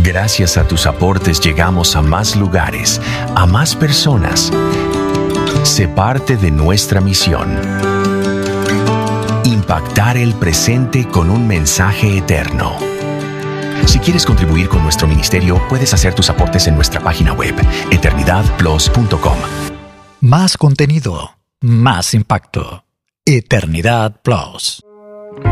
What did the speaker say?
Gracias a tus aportes llegamos a más lugares, a más personas. Sé parte de nuestra misión. Impactar el presente con un mensaje eterno. Si quieres contribuir con nuestro ministerio, puedes hacer tus aportes en nuestra página web, eternidadplus.com. Más contenido, más impacto. Eternidad Plus.